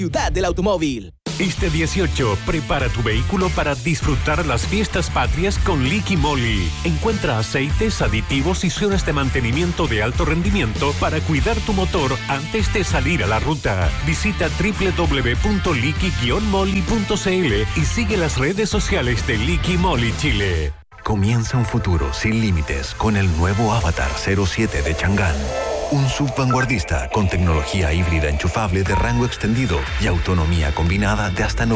Ciudad del Automóvil. Este 18, prepara tu vehículo para disfrutar las fiestas patrias con Liqui Moly. Encuentra aceites, aditivos y zonas de mantenimiento de alto rendimiento para cuidar tu motor antes de salir a la ruta. Visita www.liqui-moly.cl y sigue las redes sociales de Liqui Moly Chile. Comienza un futuro sin límites con el nuevo Avatar 07 de Chang'an. Un SUV vanguardista con tecnología híbrida enchufable de rango extendido y autonomía combinada de hasta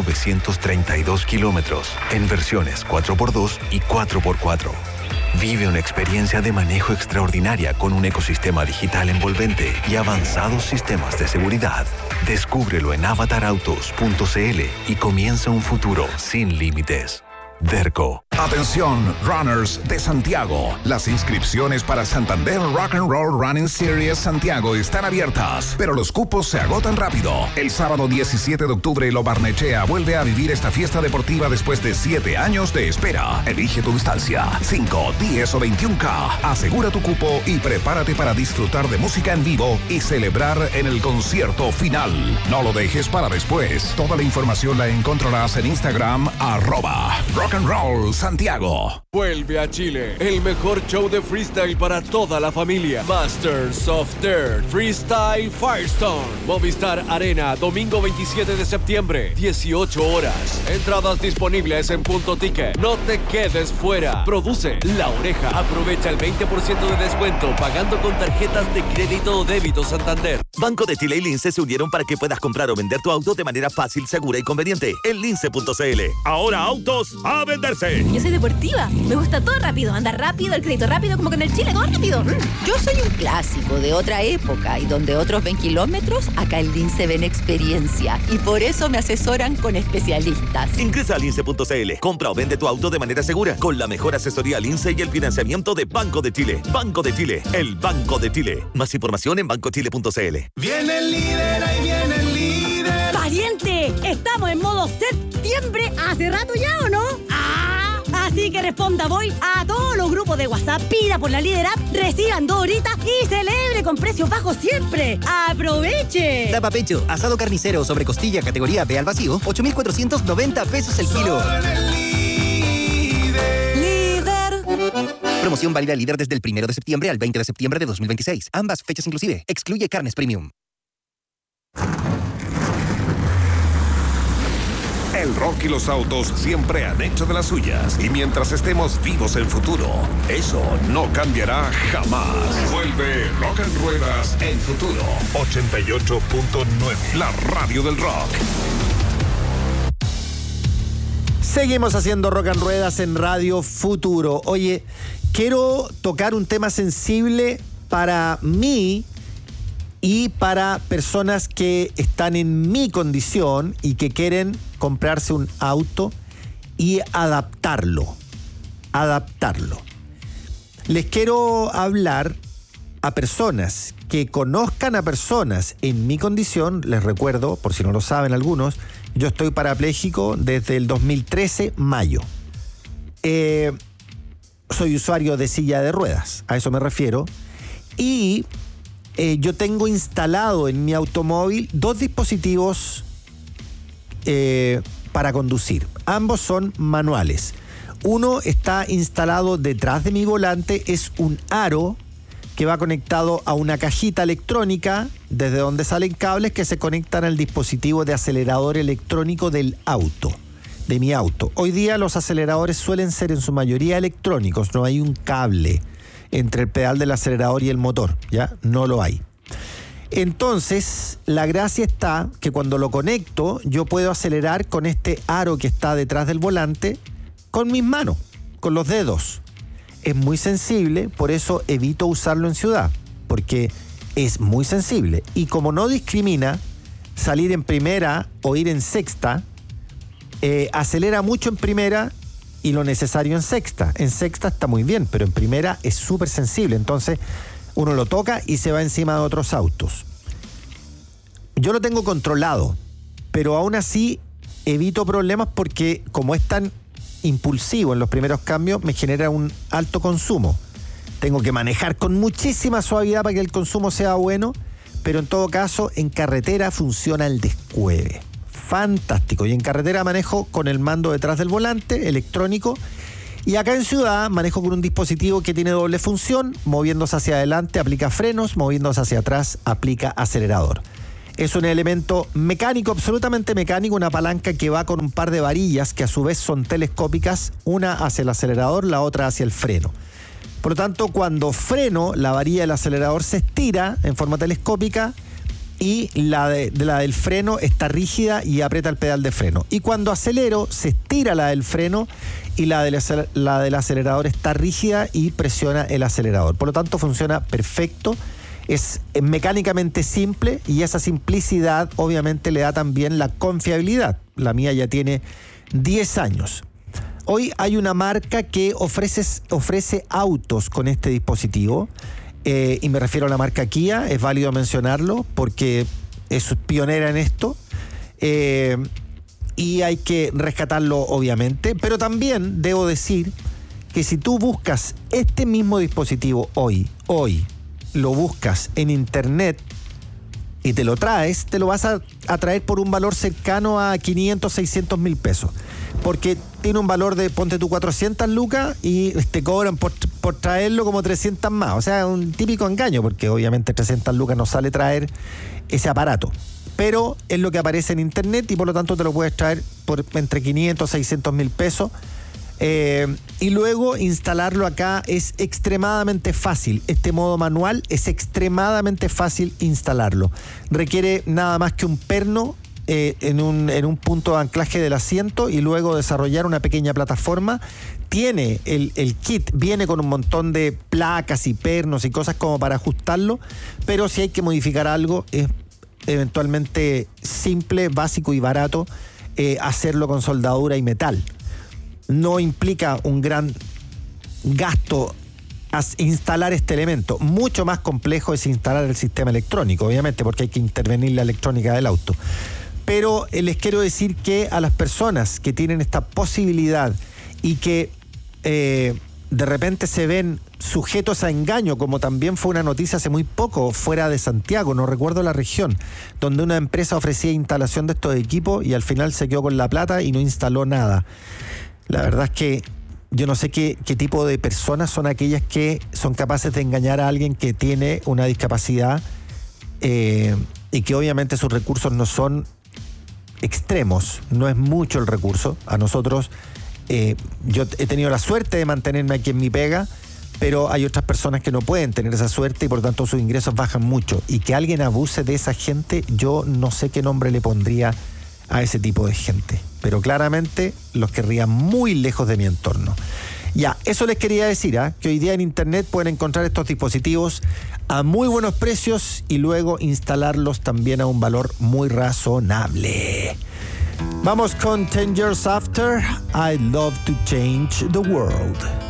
932 kilómetros en versiones 4x2 y 4x4. Vive una experiencia de manejo extraordinaria con un ecosistema digital envolvente y avanzados sistemas de seguridad. Descúbrelo en avatarautos.cl y comienza un futuro sin límites. Derco. Atención, runners de Santiago. Las inscripciones para Santander Rock and Roll Running Series Santiago están abiertas, pero los cupos se agotan rápido. El sábado 17 de octubre, Lo Barnechea vuelve a vivir esta fiesta deportiva después de 7 años de espera. Elige tu distancia, 5, 10 o 21K. Asegura tu cupo y prepárate para disfrutar de música en vivo y celebrar en el concierto final. No lo dejes para después. Toda la información la encontrarás en Instagram, @Rock and Roll Santiago. Vuelve a Chile el mejor show de freestyle para toda la familia. Masters of Dirt Freestyle Firestone. Movistar Arena, domingo 27 de septiembre, 18 horas. Entradas disponibles en Punto Ticket. No te quedes fuera. Produce La Oreja. Aprovecha el 20% de descuento pagando con tarjetas de crédito o débito Santander. Banco de Chile y Lince se unieron para que puedas comprar o vender tu auto de manera fácil, segura y conveniente en lince.cl. Ahora autos a venderse. Yo soy deportiva. Me gusta todo rápido. Andar rápido, el crédito rápido, como que en el Chile todo rápido. Yo soy un clásico de otra época y donde otros ven kilómetros, acá en Lince ven experiencia. Y por eso me asesoran con especialistas. Ingresa a lince.cl. Compra o vende tu auto de manera segura con la mejor asesoría Lince y el financiamiento de Banco de Chile. Banco de Chile, el Banco de Chile. Más información en bancochile.cl. Viene el líder, ahí viene el líder. ¡Pariente! Estamos en modo septiembre hace rato ya, ¿o no? Así que responda voy a todos los grupos de WhatsApp, pida por la Líder App, reciban 2 horitas y celebre con precios bajos siempre. ¡Aproveche! Tapa pecho, asado carnicero sobre costilla categoría B al vacío, 8,490 pesos el kilo. Líder. Promoción válida Líder desde el 1 de septiembre al 20 de septiembre de 2026. Ambas fechas inclusive. Excluye carnes premium. El rock y los autos siempre han hecho de las suyas. Y mientras estemos vivos en futuro, eso no cambiará jamás. Vuelve Rock en Ruedas en Futuro. 88.9. La radio del rock. Seguimos haciendo Rock en Ruedas en Radio Futuro. Oye, quiero tocar un tema sensible para mí y para personas que están en mi condición y que quieren comprarse un auto y adaptarlo. Les quiero hablar a personas que conozcan a personas en mi condición. Les recuerdo, por si no lo saben algunos, yo estoy parapléjico desde el 2013, mayo. Soy usuario de silla de ruedas, a eso me refiero. Y yo tengo instalado en mi automóvil 2 dispositivos para conducir. Ambos son manuales. Uno está instalado detrás de mi volante, es un aro que va conectado a una cajita electrónica desde donde salen cables que se conectan al dispositivo de acelerador electrónico del auto, de mi auto. Hoy día los aceleradores suelen ser en su mayoría electrónicos, no hay un cable entre el pedal del acelerador y el motor, ¿ya? No lo hay. Entonces, la gracia está que cuando lo conecto, yo puedo acelerar con este aro que está detrás del volante con mis manos, con los dedos. Es muy sensible, por eso evito usarlo en ciudad, porque es muy sensible. Y como no discrimina salir en primera o ir en sexta, acelera mucho en primera y lo necesario en sexta. En sexta está muy bien, pero en primera es súper sensible. Entonces, uno lo toca y se va encima de otros autos. Yo lo tengo controlado, pero aún así evito problemas porque como es tan impulsivo en los primeros cambios, me genera un alto consumo. Tengo que manejar con muchísima suavidad para que el consumo sea bueno, pero en todo caso en carretera funciona el descueve. Fantástico. Y en carretera manejo con el mando detrás del volante, electrónico. Y acá en ciudad manejo con un dispositivo que tiene doble función. Moviéndose hacia adelante aplica frenos, moviéndose hacia atrás aplica acelerador. Es un elemento mecánico, absolutamente mecánico, una palanca que va con un par de varillas que a su vez son telescópicas, una hacia el acelerador, la otra hacia el freno. Por lo tanto, cuando freno, la varilla del acelerador se estira en forma telescópica y la del freno está rígida y aprieta el pedal de freno. Y cuando acelero, se estira la del freno y la del acelerador está rígida y presiona el acelerador. Por lo tanto, funciona perfecto. Es mecánicamente simple y esa simplicidad obviamente le da también la confiabilidad. La mía ya tiene 10 años. Hoy hay una marca que ofrece autos con este dispositivo. Y me refiero a la marca Kia, es válido mencionarlo porque es pionera en esto y hay que rescatarlo obviamente, pero también debo decir que si tú buscas este mismo dispositivo hoy lo buscas en internet y te lo traes, te lo vas a traer por un valor cercano a 500, 600 mil pesos. Porque tiene un valor de, ponte tú, 400 lucas y te cobran por traerlo como 300 más. O sea, un típico engaño, porque obviamente 300 lucas no sale traer ese aparato. Pero es lo que aparece en internet y por lo tanto te lo puedes traer por entre 500 y 600 mil pesos. Y luego instalarlo acá es extremadamente fácil. Este modo manual es extremadamente fácil instalarlo. Requiere nada más que un perno en un punto de anclaje del asiento y luego desarrollar una pequeña plataforma. Tiene el kit, viene con un montón de placas y pernos y cosas como para ajustarlo, pero si hay que modificar algo es eventualmente simple, básico y barato hacerlo con soldadura y metal. No implica un gran gasto instalar este elemento. Mucho más complejo es instalar el sistema electrónico, obviamente, porque hay que intervenir la electrónica del auto. Pero les quiero decir que a las personas que tienen esta posibilidad y que de repente se ven sujetos a engaño, como también fue una noticia hace muy poco fuera de Santiago, no recuerdo la región, donde una empresa ofrecía instalación de estos equipos y al final se quedó con la plata y no instaló nada. La verdad es que yo no sé qué tipo de personas son aquellas que son capaces de engañar a alguien que tiene una discapacidad y que obviamente sus recursos no son extremos, no es mucho el recurso. A nosotros, yo he tenido la suerte de mantenerme aquí en mi pega, pero hay otras personas que no pueden tener esa suerte y por lo tanto sus ingresos bajan mucho. Y que alguien abuse de esa gente, yo no sé qué nombre le pondría a ese tipo de gente, pero claramente los querría muy lejos de mi entorno. Ya, eso les quería decir, que hoy día en internet pueden encontrar estos dispositivos a muy buenos precios y luego instalarlos también a un valor muy razonable. Vamos con 10 Years After, I'd Love to Change the World.